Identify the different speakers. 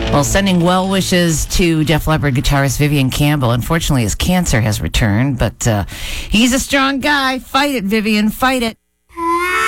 Speaker 1: Well, sending well wishes to Def Leppard guitarist Vivian Campbell. Unfortunately, his cancer has returned, but he's a strong guy. Fight it, Vivian. Fight it.